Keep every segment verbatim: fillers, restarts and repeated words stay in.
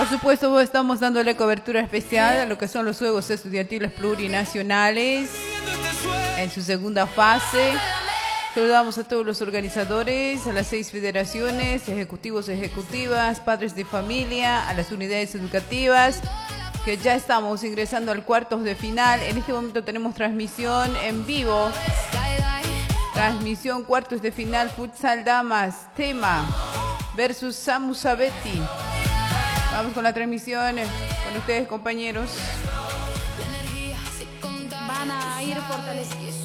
por supuesto, estamos dándole cobertura especial a lo que son los Juegos Estudiantiles Plurinacionales en su segunda fase. Saludamos a todos los organizadores, a las seis federaciones, ejecutivos, ejecutivas, padres de familia, a las unidades educativas, que ya estamos ingresando al cuartos de final. En este momento tenemos transmisión en vivo. Transmisión cuartos de final, futsal damas, tema versus Samu Sabeti. Vamos con la transmisión con ustedes, compañeros. Van a ir fortaleciendo.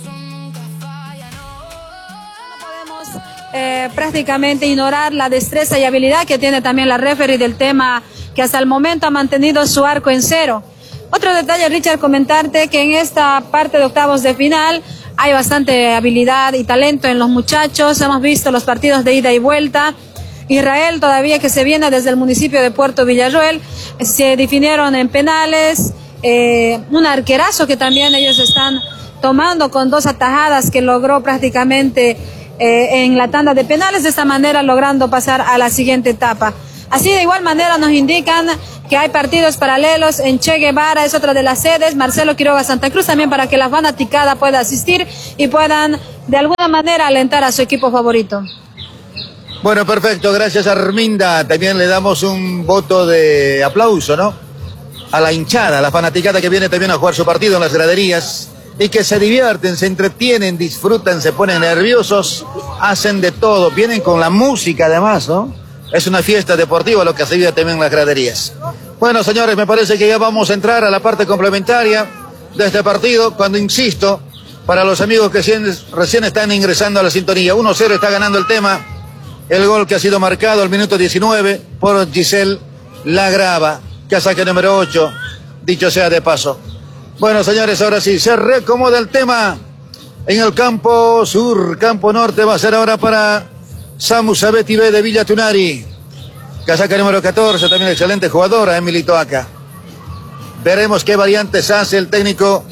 Eh, prácticamente ignorar la destreza y habilidad que tiene también la referee del tema, que hasta el momento ha mantenido su arco en cero. Otro detalle, Richard, comentarte que en esta parte de octavos de final hay bastante habilidad y talento en los muchachos. Hemos visto los partidos de ida y vuelta. Israel todavía, que se viene desde el municipio de Puerto Villarroel, se definieron en penales, eh, un arquerazo que también ellos están tomando con dos atajadas que logró prácticamente Eh, en la tanda de penales, de esta manera logrando pasar a la siguiente etapa. Así, de igual manera, nos indican que hay partidos paralelos en Che Guevara, es otra de las sedes, Marcelo Quiroga Santa Cruz, también para que la fanaticada pueda asistir y puedan de alguna manera alentar a su equipo favorito. Bueno, perfecto, gracias Arminda. También le damos un voto de aplauso, ¿no?, a la hinchada, a la fanaticada que viene también a jugar su partido en las graderías. Y que se divierten, se entretienen, disfrutan, se ponen nerviosos, hacen de todo, vienen con la música además, ¿no? Es una fiesta deportiva lo que se vive también en las graderías. Bueno, señores, me parece que ya vamos a entrar a la parte complementaria de este partido, cuando insisto, para los amigos que recién están ingresando a la sintonía, uno cero está ganando el tema, el gol que ha sido marcado al minuto diecinueve por Giselle Lagrava, casaca número ocho, dicho sea de paso. Bueno, señores, ahora sí, se reacomoda el tema en el campo sur. Campo norte va a ser ahora para Samu Sabeti B de Villa Tunari. Casaca número catorce, también excelente jugadora, Emily Toaca. Veremos qué variantes hace el técnico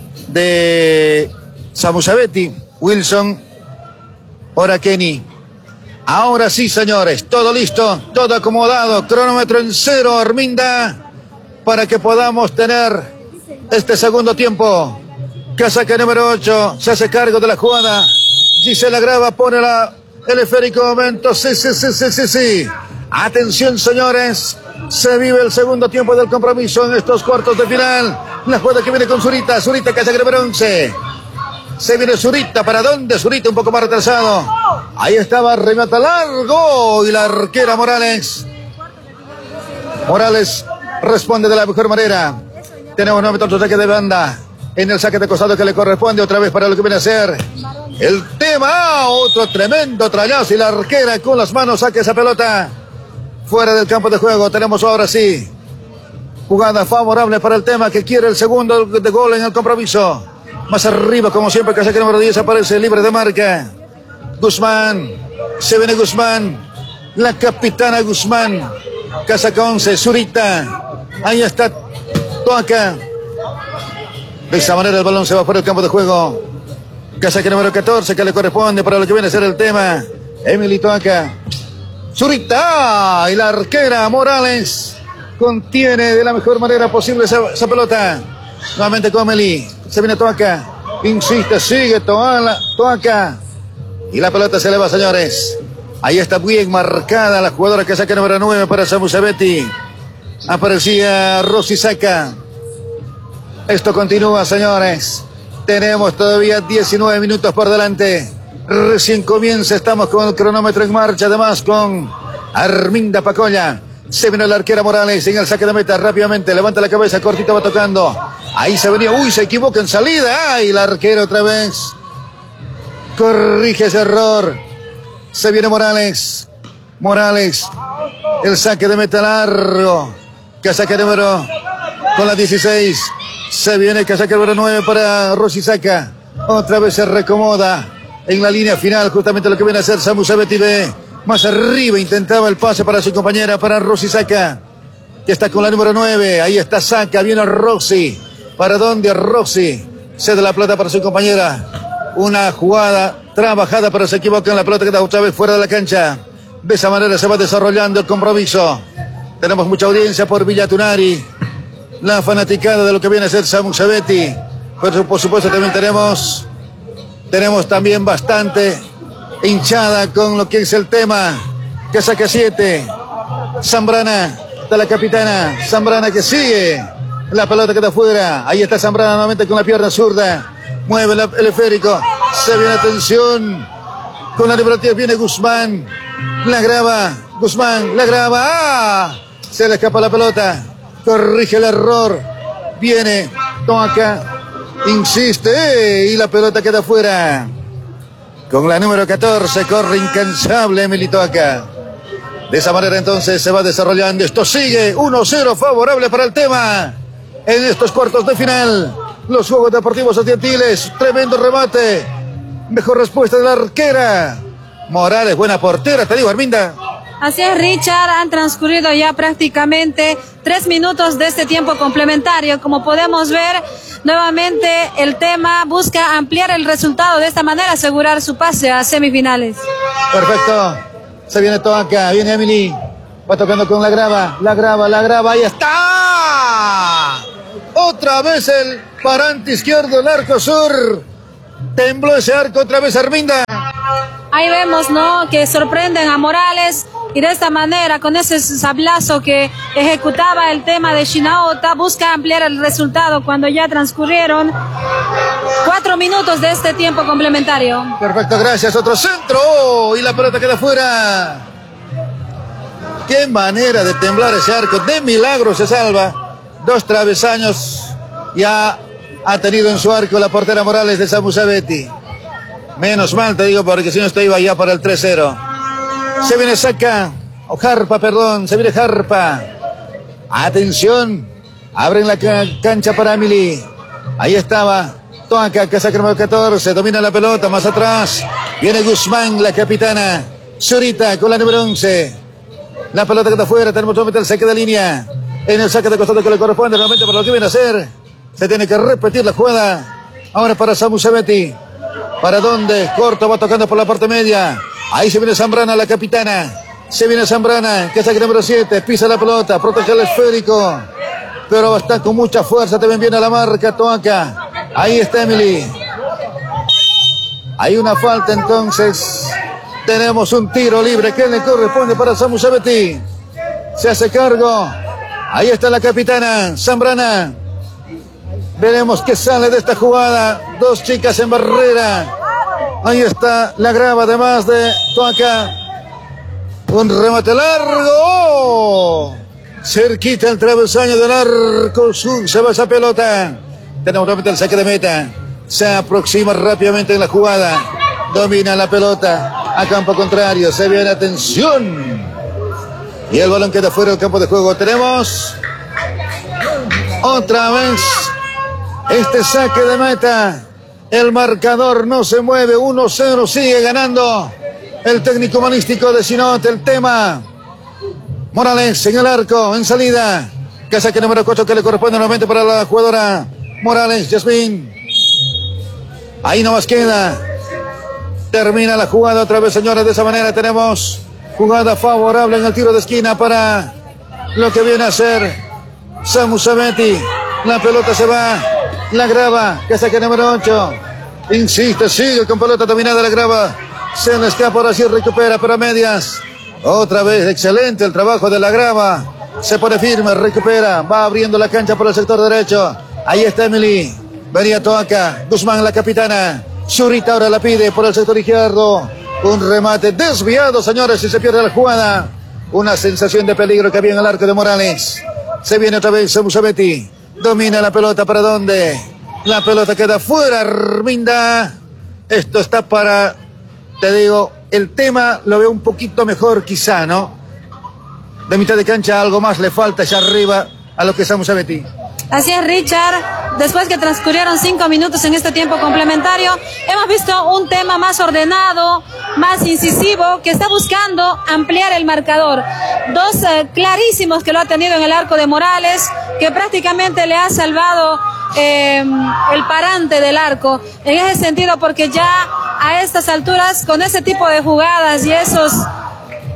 de Samu Sabeti, Wilson Orakeni. Ahora sí, señores, todo listo, todo acomodado, cronómetro en cero, Arminda, para que podamos tener este segundo tiempo. Casaca número ocho se hace cargo de la jugada. Gisela Grava pone la, el esférico momento. Sí, sí, sí, sí, sí, sí. Atención, señores. Se vive el segundo tiempo del compromiso en estos cuartos de final. La jugada que viene con Zurita. Zurita, casaca número once. Se viene Zurita. ¿Para dónde? Zurita un poco más retrasado. Ahí estaba, remata largo. Y la arquera Morales. Morales responde de la mejor manera. Tenemos nueve metros de saque de banda. En el saque de costado que le corresponde otra vez para lo que viene a ser el tema. Otro tremendo trayazo y la arquera con las manos saque esa pelota fuera del campo de juego. Tenemos ahora sí jugada favorable para el tema, que quiere el segundo de gol en el compromiso. Más arriba, como siempre, casaca número diez aparece libre de marca. Guzmán. Se viene Guzmán. La capitana Guzmán. Casaca once. Zurita. Ahí está Toaca. De esa manera el balón se va por el campo de juego. Casaca número catorce que le corresponde para lo que viene a ser el tema. Emily Toaca. Zurita. Y la arquera Morales contiene de la mejor manera posible esa, esa pelota. Nuevamente con Emily. Se viene Toaca. Insiste, sigue Toala, Toaca. Y la pelota se eleva, señores. Ahí está bien marcada la jugadora que saca número nueve para Samu Sabeti. Aparecía Rosy Saca. Esto continúa, señores. Tenemos todavía diecinueve minutos por delante. Recién comienza, estamos con el cronómetro en marcha, además con Arminda Pacolla. Se vino la arquera Morales en el saque de meta rápidamente. Levanta la cabeza, cortito va tocando. Ahí se venía, uy, se equivoca en salida. Ay, la arquera otra vez corrige ese error. Se viene Morales. Morales. El saque de meta largo. Casaca número con la dieciséis. Se viene casaca número nueve para Rosy Saca. Otra vez se recomoda en la línea final, justamente lo que viene a hacer Samu Sabeti B. Más arriba intentaba el pase para su compañera, para Rosy Saca, que está con la número nueve. Ahí está Saca, viene Rosy. ¿Para dónde Rosy? Cede la pelota para su compañera. Una jugada trabajada, pero se equivoca en la pelota, que está otra vez fuera de la cancha. De esa manera se va desarrollando el compromiso. Tenemos mucha audiencia por Villa Tunari. La fanaticada de lo que viene a ser Samu Sabetti. Pero por supuesto también tenemos, tenemos también bastante hinchada con lo que es el tema. Que saca siete. Zambrana, está la capitana. Zambrana que sigue. La pelota que está afuera. Ahí está Zambrana nuevamente con la pierna zurda. Mueve la, el esférico. Se viene atención. Con la liberativa viene Guzmán. La graba. Guzmán la graba. ¡Ah! Se le escapa la pelota. Corrige el error. Viene. Toca. Insiste. Y la pelota queda afuera. Con la número catorce. Corre incansable Emily Toca. De esa manera entonces se va desarrollando. Esto sigue. uno cero favorable para el tema. En estos cuartos de final. Los Juegos Deportivos Estudiantiles. Tremendo remate. Mejor respuesta de la arquera. Morales, buena portera, te digo, Arminda. Así es, Richard. Han transcurrido ya prácticamente tres minutos de este tiempo complementario. Como podemos ver, nuevamente el tema busca ampliar el resultado. De esta manera asegurar su pase a semifinales. Perfecto. Se viene todo acá. Viene Emily. Va tocando con la grava. La grava, la grava. Ahí está. Otra vez el parante izquierdo del arco sur. Tembló ese arco otra vez, Arminda. Ahí vemos, ¿no?, que sorprenden a Morales y de esta manera, con ese sablazo que ejecutaba el tema de Shinaota, busca ampliar el resultado cuando ya transcurrieron cuatro minutos de este tiempo complementario. Perfecto, gracias. Otro centro. Oh, y la pelota queda fuera. Qué manera de temblar ese arco. De milagro se salva. Dos travesaños ya ha tenido en su arco la portera Morales de Samu Sabetti. Menos mal, te digo, porque si no esto iba ya para el tres cero. Se viene Saca, o Jarpa, perdón, se viene Jarpa. Atención, abren la ca cancha para Emily. Ahí estaba Toaca, que saca el número catorce, domina la pelota, más atrás. Viene Guzmán, la capitana. Zurita con la número once. La pelota que está afuera, tenemos que meter el saque de línea. En el saque de costado que le corresponde, realmente para lo que viene a hacer. Se tiene que repetir la jugada. Ahora para Samu Sabetti. ¿Para dónde? Corto, va tocando por la parte media. Ahí se viene Zambrana, la capitana. Se viene Zambrana, que saca el número siete. Pisa la pelota, protege el esférico. Pero está con mucha fuerza. También viene a la marca Toaca. Ahí está Emily. Hay una falta entonces. Tenemos un tiro libre que le corresponde para Samu Sabetti. Se hace cargo. Ahí está la capitana, Zambrana. Veremos qué sale de esta jugada. Dos chicas en barrera. Ahí está la grava además de Toaca. Un remate largo. ¡Oh! Cerquita el travesaño del arco sur. Se va esa pelota. Tenemos nuevamente el saque de meta. Se aproxima rápidamente en la jugada. Domina la pelota a campo contrario. Se viene atención. Y el balón queda fuera del campo de juego. Tenemos otra vez este saque de meta. El marcador no se mueve. uno cero. Sigue ganando el técnico humanístico de Sinot. El tema. Morales en el arco. En salida. Que saque número cuatro que le corresponde nuevamente para la jugadora Morales. Yasmín. Ahí nomás queda. Termina la jugada otra vez, señores. De esa manera tenemos jugada favorable en el tiro de esquina para lo que viene a ser Samu Sabetti. La pelota se va. La grava, que saca el número ocho. Insiste, sigue con pelota dominada la grava. Se le escapa, ahora sí recupera, pero a medias. Otra vez, excelente el trabajo de la grava. Se pone firme, recupera. Va abriendo la cancha por el sector derecho. Ahí está Emily. Venía Toaca. Guzmán, la capitana. Zurita ahora la pide por el sector izquierdo. Un remate desviado, señores, y se pierde la jugada. Una sensación de peligro que había en el arco de Morales. Se viene otra vez Samu Sabetti. Domina la pelota, ¿para dónde? La pelota queda fuera, Arminda. Esto está para, te digo, el tema lo veo un poquito mejor quizá, ¿no? De mitad de cancha algo más le falta allá arriba a lo que es Samu Sabetti. Así es, Richard. Después que transcurrieron cinco minutos en este tiempo complementario, hemos visto un tema más ordenado, más incisivo, que está buscando ampliar el marcador. Dos eh, clarísimos que lo ha tenido en el arco de Morales, que prácticamente le ha salvado eh, el parante del arco. En ese sentido, porque ya a estas alturas, con ese tipo de jugadas y esos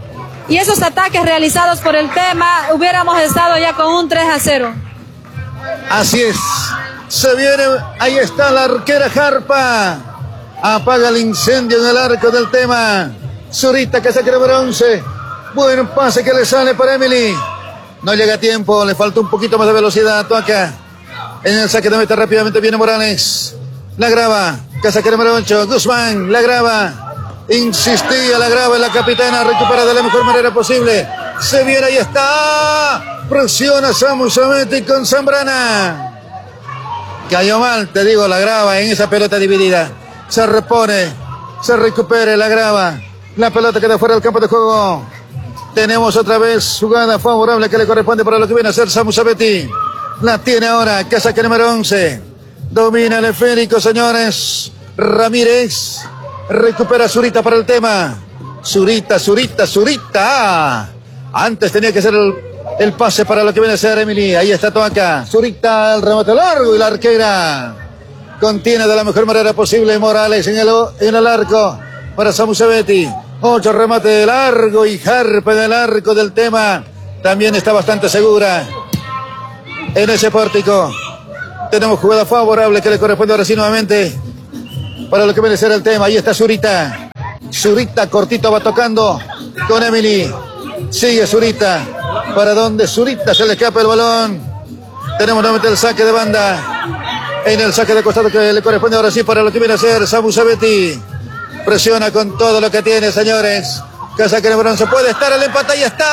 y esos ataques realizados por el tema, hubiéramos estado ya con un tres a cero. Así es. Se viene, ahí está la arquera Jarpa. Apaga el incendio en el arco del tema. Zurita que saca número once. Buen pase que le sale para Emily. No llega a tiempo, le falta un poquito más de velocidad a Toaca. En el saque de meta rápidamente viene Morales. La graba, que saca número ocho. Guzmán, la graba. Insistía, la graba en la capitana. Recupera de la mejor manera posible. Se viene, ahí está. Presiona Samu Sameti con Zambrana. Cayó mal, te digo, la graba en esa pelota dividida. Se repone, se recupera, la graba. La pelota queda fuera del campo de juego. Tenemos otra vez jugada favorable que le corresponde para lo que viene a ser Samu Sameti. La tiene ahora, que saque número once. Domina el esférico, señores. Ramírez. Recupera Zurita para el tema. Zurita, Zurita, Zurita. Antes tenía que ser el, el pase para lo que viene a ser Emily. Ahí está Toaca. Zurita, el remate largo y la arquera. Contiene de la mejor manera posible Morales en el, en el arco para Samu Sameti. Ocho remate largo y Jarpa en el arco del tema. También está bastante segura en ese pórtico. Tenemos jugada favorable que le corresponde ahora sí nuevamente para lo que viene a ser el tema. Ahí está Zurita. Zurita cortito va tocando con Emily. Sigue Zurita. ¿Para dónde Zurita? Se le escapa el balón. Tenemos nuevamente el saque de banda. En el saque de costado que le corresponde ahora sí para lo que viene a ser Samu Sameti. Presiona con todo lo que tiene, señores. Que saque de bronce. Puede estar el empate. Ahí está.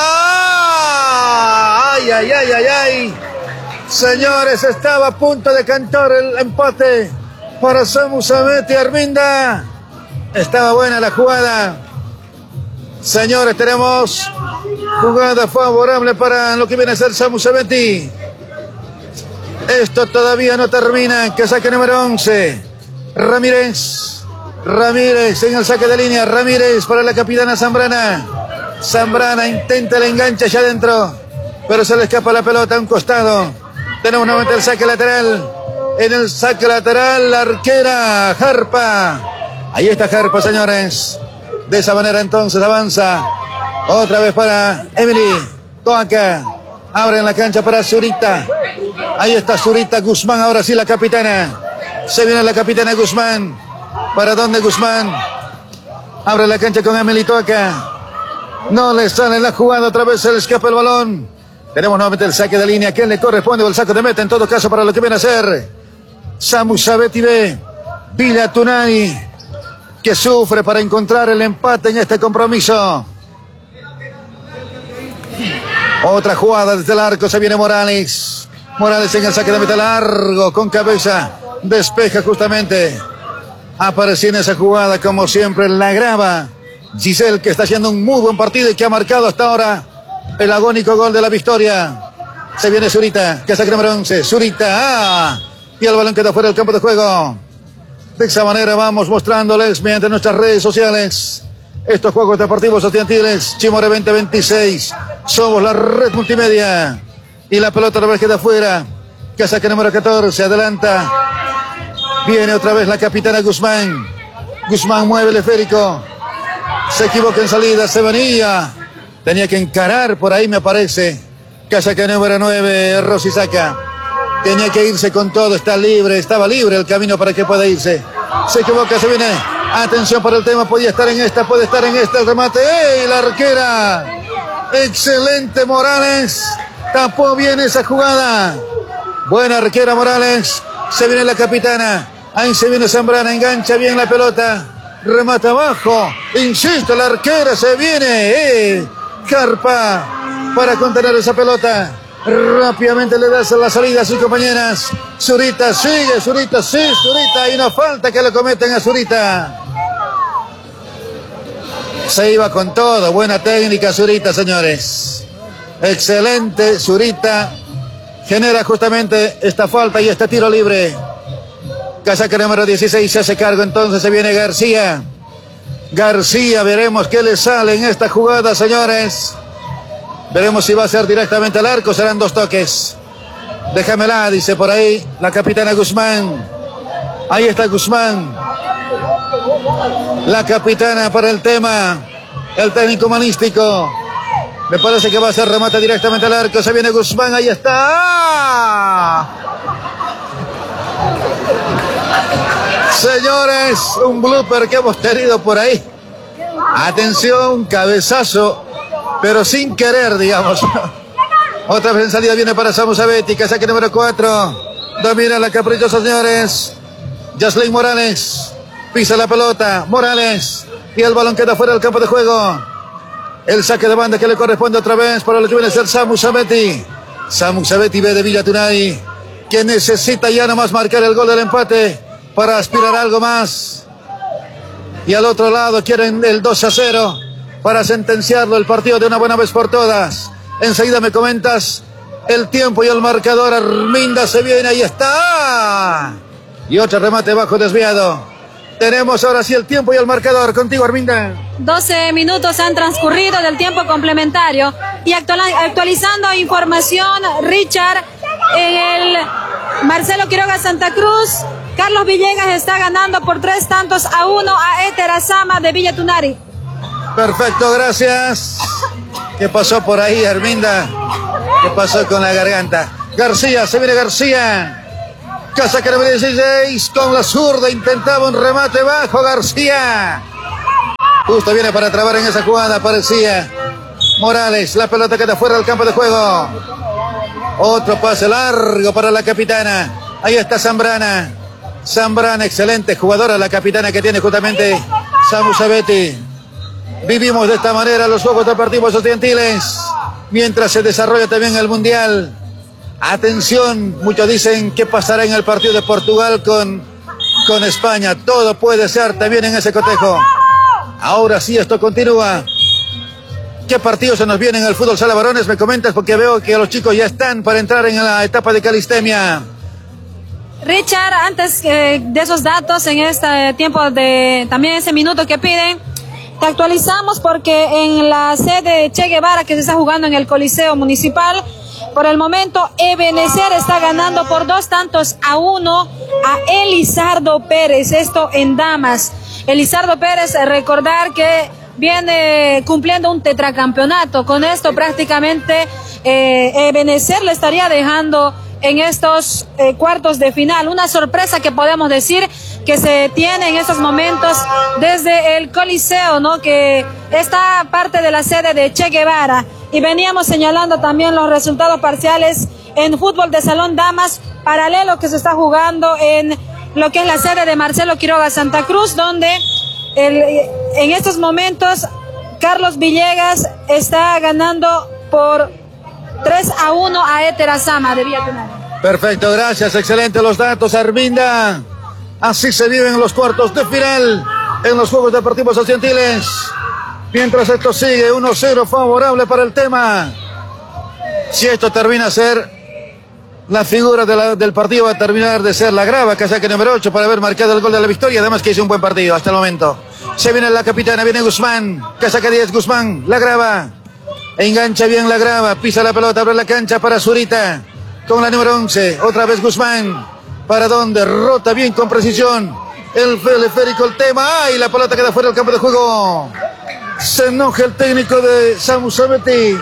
Ay, ay, ay, ay, ay. Señores, estaba a punto de cantar el empate para Samu Sameti. Arminda. Estaba buena la jugada. Señores, tenemos jugada favorable para lo que viene a ser Samu Sameti. Esto todavía no termina. Que saque número once. Ramírez. Ramírez en el saque de línea. Ramírez para la capitana Zambrana. Zambrana intenta el enganche allá adentro, pero se le escapa la pelota a un costado. Tenemos nuevamente el saque lateral. En el saque lateral, la arquera Jarpa. Ahí está Jarpa, señores. De esa manera entonces avanza. Otra vez para Emily. Toaca. Abre en la cancha para Zurita. Ahí está Zurita. Guzmán, ahora sí la capitana. Se viene la capitana Guzmán. ¿Para dónde Guzmán? Abre la cancha con Emily Toaca. No le sale la jugada. Otra vez se le escapa el balón. Tenemos nuevamente el saque de línea. ¿Quién le corresponde? O el saque de meta en todo caso para lo que viene a ser Samu Sameti B. Villa Tunay, que sufre para encontrar el empate en este compromiso. Otra jugada desde el arco. Se viene Morales. Morales en el saque de meta largo con cabeza. Despeja justamente. Apareció en esa jugada como siempre la graba Giselle, que está haciendo un muy buen partido y que ha marcado hasta ahora el agónico gol de la victoria. Se viene Zurita, que saca número once. Zurita, ah, y el balón queda fuera del campo de juego. De esa manera vamos mostrándoles mediante nuestras redes sociales estos juegos deportivos estudiantiles. Chimore veinte veintiséis. Somos la red multimedia. Y la pelota otra vez queda fuera. Que saca número catorce. Adelanta. Viene otra vez la capitana Guzmán. Guzmán mueve el esférico. Se equivoca en salida. Se venía. Tenía que encarar por ahí, me parece. Que saca número nueve. Rosy saca. Tenía que irse con todo. Está libre. Estaba libre el camino para que pueda irse. Se equivoca. Se viene. Atención para el tema. Podía estar en esta. Puede estar en esta. El remate. ¡Ey! La arquera. Excelente Morales. Tapó bien esa jugada. Buena arquera Morales. Se viene la capitana. Ahí se viene Zambrana, engancha bien la pelota. Remata abajo. Insiste, la arquera se viene. Eh, Jarpa para contener esa pelota. Rápidamente le das la salida a sus compañeras. Zurita sigue, Zurita, sí, Zurita. Hay una falta que le cometen a Zurita. Se iba con todo. Buena técnica Zurita, señores. Excelente Zurita. Genera justamente esta falta y este tiro libre. Casaca número dieciséis se hace cargo, entonces se viene García. García, veremos qué le sale en esta jugada, señores. Veremos si va a ser directamente al arco, serán dos toques. Déjamela, dice por ahí la capitana Guzmán. Ahí está Guzmán. La capitana para el tema. El técnico humanístico. Me parece que va a ser remate directamente al arco. Se viene Guzmán, ahí está. Señores, un blooper que hemos tenido por ahí. Atención, cabezazo, pero sin querer, digamos. Otra vez en salida viene para Samu Sabetti, que saque número cuatro. Domina la caprichosa, señores. Yaslin Morales pisa la pelota. Morales. Y el balón queda fuera del campo de juego. El saque de banda que le corresponde otra vez para lo que viene a ser Samu Sabetti. Samu Sabetti ve de Villa Tunay, que necesita ya nomás marcar el gol del empate para aspirar a algo más. Y al otro lado quieren el dos a cero para sentenciarlo el partido de una buena vez por todas. Enseguida me comentas el tiempo y el marcador. Arminda se viene, ahí está. Y otro remate bajo desviado. Tenemos ahora sí el tiempo y el marcador. Contigo, Arminda. doce minutos han transcurrido del tiempo complementario. Y actual, actualizando información, Richard, en el Marcelo Quiroga Santa Cruz, Carlos Villegas está ganando por tres tantos a uno a Éter Azama de Villa Tunari. Perfecto, gracias. ¿Qué pasó por ahí, Arminda? ¿Qué pasó con la garganta? García, se viene García. Casa que número dieciséis con la zurda. Intentaba un remate bajo García. Justo viene para trabar en esa jugada, parecía. Morales, la pelota queda fuera del campo de juego. Otro pase largo para la capitana. Ahí está Zambrana. Zambrana, excelente jugadora, la capitana que tiene justamente Samu Sabetti. Vivimos de esta manera los Juegos Deportivos Estudiantiles, mientras se desarrolla también el Mundial. Atención, muchos dicen qué pasará en el partido de Portugal con, con España. Todo puede ser también en ese cotejo. Ahora sí, esto continúa. ¿Qué partidos se nos vienen en el fútbol sala varones? Me comentas, porque veo que los chicos ya están para entrar en la etapa de calistemia. Richard, antes eh, de esos datos, en este tiempo de también ese minuto que piden, te actualizamos porque en la sede Che Guevara, que se está jugando en el Coliseo Municipal, por el momento Ebenecer está ganando por dos tantos a uno a Elizardo Pérez, esto en damas. Elizardo Pérez, recordar que viene cumpliendo un tetracampeonato. Con esto prácticamente eh, Ebenecer le estaría dejando en estos eh, cuartos de final. Una sorpresa que podemos decir que se tiene en estos momentos desde el Coliseo, ¿no? Que está parte de la sede de Che Guevara. Y veníamos señalando también los resultados parciales en fútbol de salón damas, paralelo que se está jugando en lo que es la sede de Marcelo Quiroga Santa Cruz, donde el, en estos momentos Carlos Villegas está ganando por tres a uno a Éter Azama de Villa Tunari. Perfecto, gracias, excelente los datos, Arminda. Así se viven los cuartos de final en los Juegos Deportivos Estudiantiles. Mientras esto sigue, uno cero favorable para el tema. Si esto termina a ser la figura de la, del partido, va a terminar de ser la grava, que saque número ocho para haber marcado el gol de la victoria. Además que hizo un buen partido hasta el momento. Se viene la capitana, viene Guzmán, que saca diez, Guzmán, la grava. Engancha bien la grava, pisa la pelota, abre la cancha para Zurita. Con la número once, otra vez Guzmán. ¿Para dónde? Rota bien con precisión. El teleférico, el tema. ¡Ay! La pelota queda fuera del campo de juego. Se enoja el técnico de Samu Sabetti.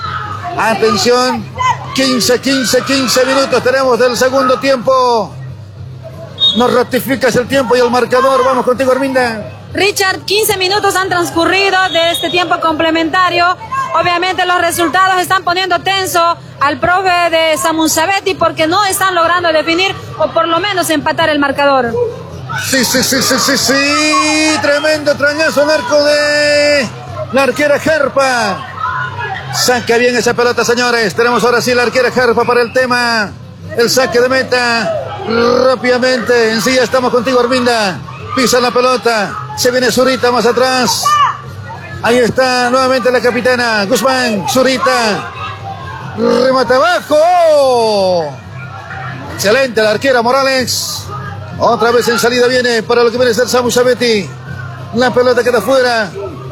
Atención. quince, quince, quince minutos tenemos del segundo tiempo. Nos ratificas el tiempo y el marcador. Vamos contigo, Arminda. Richard, quince minutos han transcurrido de este tiempo complementario. Obviamente los resultados están poniendo tenso al profe de Samu Sabetti porque no están logrando definir o por lo menos empatar el marcador. Sí, sí, sí, sí, sí, sí. Tremendo trañazo al arco de la arquera Gerpa. Saca bien esa pelota, señores. Tenemos ahora sí la arquera Gerpa para el tema. El saque de meta. Rápidamente. En sí ya estamos contigo, Arminda. Pisa la pelota. Se viene Zurita más atrás. Ahí está nuevamente la capitana. Guzmán, Zurita. Remata abajo. Excelente la arquera Morales. Otra vez en salida viene para lo que viene a ser Samu Sabetti. La pelota queda fuera.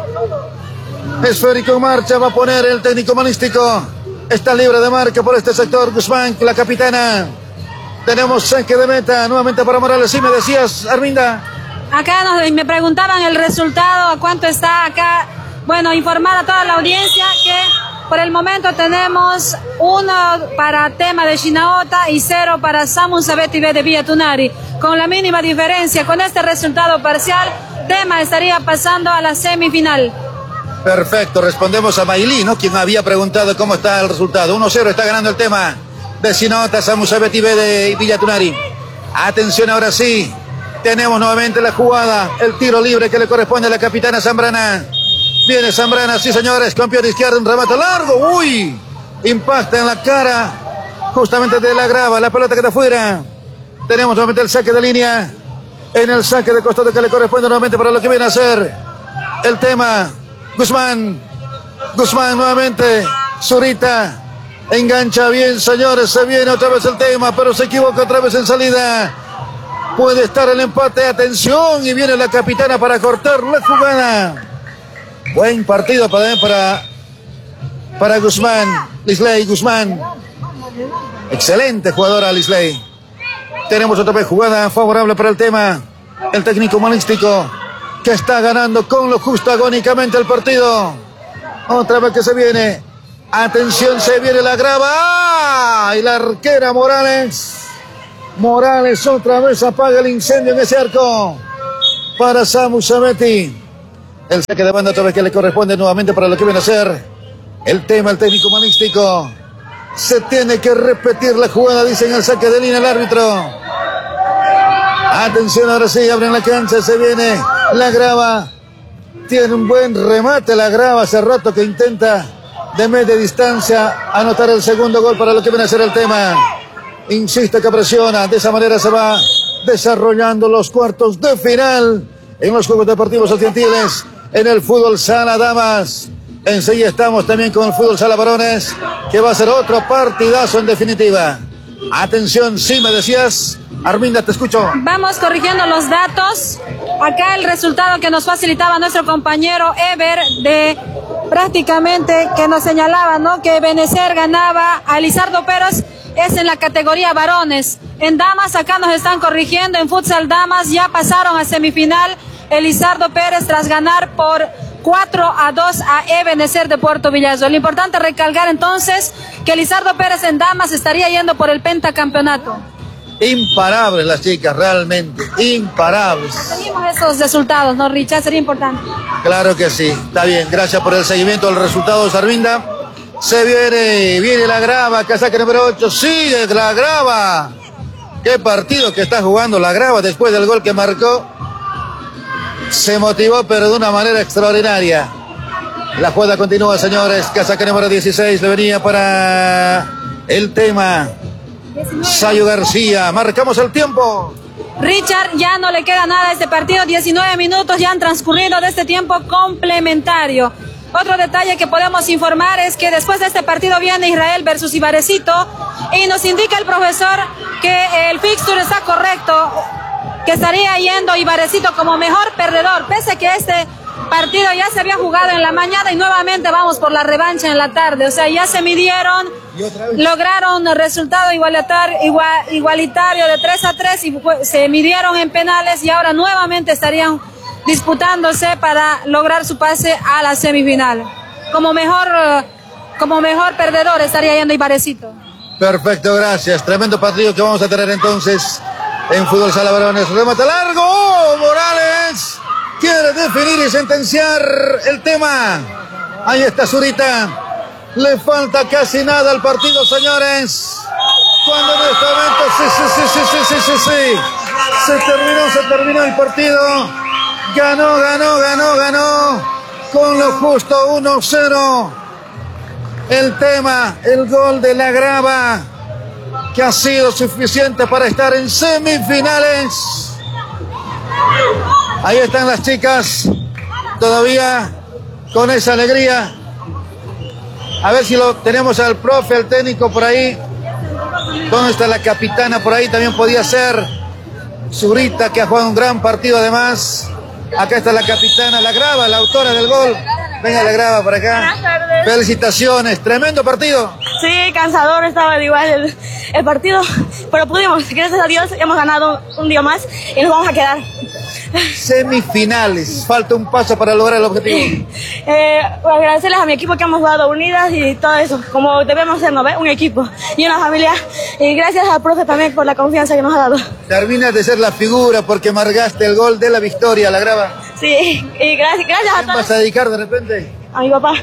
Esférico en marcha. Va a poner el técnico malístico. Está libre de marca por este sector. Guzmán, la capitana. Tenemos saque de meta nuevamente para Morales. ¿Sí me decías, Arminda? Acá nos, me preguntaban el resultado, a cuánto está acá. Bueno, informar a toda la audiencia que Por el momento tenemos uno para Tema de Chinaota y cero para Samu Sabeti B de Villa Tunari. Con la mínima diferencia, con este resultado parcial, Tema estaría pasando a la semifinal. Perfecto, respondemos a Maylí, ¿no? Quien había preguntado cómo está el resultado. uno cero está ganando el Tema de Chinaota, Samu Sabeti B de Villa Tunari. Atención, ahora sí, tenemos nuevamente la jugada, el tiro libre que le corresponde a la capitana Zambrana. Viene Zambrana, sí señores, campeón de izquierda, un remate largo, uy, impacta en la cara, justamente de la grava, la pelota que está afuera. Tenemos nuevamente el saque de línea, en el saque de costado que le corresponde nuevamente para lo que viene a ser el Tema. Guzmán, Guzmán nuevamente, Zurita, engancha bien señores, se viene otra vez el Tema, pero se equivoca otra vez en salida. Puede estar el empate, atención, y viene la capitana para cortar la jugada. Buen partido para, para, para Guzmán, Lisley Guzmán. Excelente jugadora Lisley. Tenemos otra vez jugada favorable para el Tema. El técnico humanístico que está ganando con lo justo agónicamente el partido. Otra vez que se viene. Atención, se viene la grava. ¡Ah! Y la arquera Morales. Morales otra vez apaga el incendio en ese arco. Para Samu Sabeti. El saque de banda otra vez que le corresponde nuevamente para lo que viene a ser el Tema, el técnico humanístico. Se tiene que repetir la jugada, dice en el saque de línea el árbitro. Atención, ahora sí, abren la cancha, se viene la grava. Tiene un buen remate la grava, hace rato que intenta de media distancia anotar el segundo gol para lo que viene a ser el Tema. Insiste que presiona, de esa manera se va desarrollando los cuartos de final en los Juegos Deportivos Estudiantiles. En el fútbol sala damas, enseguida estamos también con el fútbol sala varones, que va a ser otro partidazo en definitiva. Atención, sí me decías, Arminda, te escucho. Vamos corrigiendo los datos. Acá el resultado que nos facilitaba nuestro compañero Ever, de prácticamente que nos señalaba, ¿no?, que Benecer ganaba a Lizardo Pérez, es en la categoría varones. En damas acá nos están corrigiendo, en futsal damas ya pasaron a semifinal Elizardo Pérez tras ganar por cuatro a dos a Ebenecer de Puerto Villazo. Lo importante es recalcar entonces que Elizardo Pérez en damas estaría yendo por el pentacampeonato. Imparables las chicas, realmente, imparables. Seguimos esos resultados, ¿no, Richard? Sería importante. Claro que sí, está bien, gracias por el seguimiento del resultado, Sarminda. Se viene, viene la grava, casaca número ocho, sigue la grava. Qué partido que está jugando la grava después del gol que marcó. Se motivó, pero de una manera extraordinaria. La jugada continúa, señores. Casaca número dieciséis le venía para el Tema. Sayo García, marcamos el tiempo. Richard, ya no le queda nada a este partido. diecinueve minutos ya han transcurrido de este tiempo complementario. Otro detalle que podemos informar es que después de este partido viene Israel versus Ibarecito y nos indica el profesor que el fixture está correcto, que estaría yendo Ibarecito como mejor perdedor, pese a que este partido ya se había jugado en la mañana y nuevamente vamos por la revancha en la tarde. O sea, ya se midieron, lograron el resultado igualitario, igual, igualitario de tres a tres y se midieron en penales y ahora nuevamente estarían disputándose para lograr su pase a la semifinal. Como mejor, como mejor perdedor estaría yendo Ibarecito. Perfecto, gracias. Tremendo partido que vamos a tener entonces en fútbol sala varones. Remate largo. ¡Oh! Morales quiere definir y sentenciar el Tema. Ahí está Zurita. Le falta casi nada al partido, señores. Cuando en este momento sí, sí, sí, sí, sí, sí, sí, sí. Se terminó, se terminó el partido. Ganó, ganó, ganó, ganó. Con lo justo uno cero. El Tema, el gol de la grava, que ha sido suficiente para estar en semifinales. Ahí están las chicas, todavía con esa alegría. A ver si lo tenemos al profe, al técnico por ahí. ¿Dónde está la capitana? Por ahí también podía ser Zurita, que ha jugado un gran partido además. Acá está la capitana, la grava, la autora del gol. Venga, la grava por acá. Buenas tardes. Felicitaciones, tremendo partido. Sí, cansador, estaba igual el, el partido, pero pudimos, gracias a Dios, hemos ganado un día más y nos vamos a quedar. Semifinales, falta un paso para lograr el objetivo. Eh, agradecerles a mi equipo que hemos jugado unidas y todo eso, como debemos ser, ¿no? ¿Ve? Un equipo y una familia. Y gracias al profe también por la confianza que nos ha dado. Terminas de ser la figura porque marcaste el gol de la victoria, la grava. Sí, y gracias, gracias a ¿Quién todos. vas a dedicar de repente? A mi papá.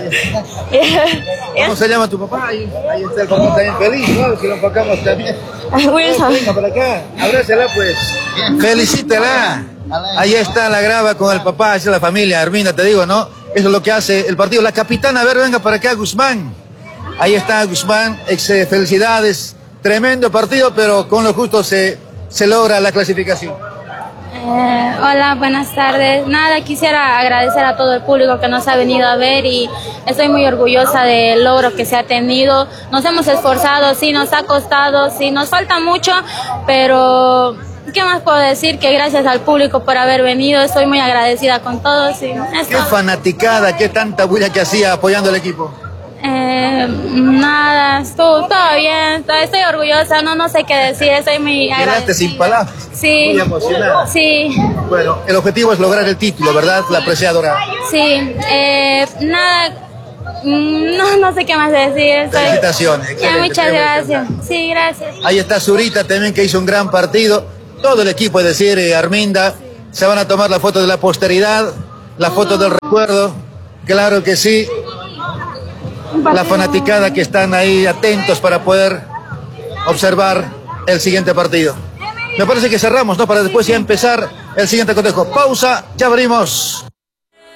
¿Cómo se llama tu papá? Ahí, ahí está el papá también feliz, ¿no? Si lo enfocamos también. Wilson. Venga para acá, abrázala pues. Felicítela. Ahí está la grava con el papá, esa es la familia, Arminda, te digo, ¿no? Eso es lo que hace el partido. La capitana, a ver, venga para acá, Guzmán. Ahí está Guzmán, ex, eh, felicidades. Tremendo partido, pero con lo justo se, se logra la clasificación. Eh, hola, buenas tardes. Nada, quisiera agradecer a todo el público que nos ha venido a ver y estoy muy orgullosa del logro que se ha tenido. Nos hemos esforzado, sí, nos ha costado, sí, nos falta mucho, pero ¿qué más puedo decir? Que gracias al público por haber venido, estoy muy agradecida con todos. Y qué fanaticada, qué tanta bulla que hacía apoyando al equipo. Eh, nada, estuvo todo bien, estoy orgullosa, no, no sé qué decir, estoy muy agradecida. Quedaste sin palabras. Sí. Muy emocionada. Sí. Bueno, el objetivo es lograr el título, ¿verdad? La preciada. Sí, eh, nada, no, no sé qué más decir. Estoy... Felicitaciones. Ya, muchas gracias. Sí, gracias. Ahí está Zurita también, que hizo un gran partido. Todo el equipo, es decir, eh, Arminda, se van a tomar la foto de la posteridad, la foto del recuerdo. Claro que sí. La fanaticada que están ahí atentos para poder observar el siguiente partido. Me parece que cerramos, ¿no? Para después ya empezar el siguiente cotejo. Pausa, ya abrimos.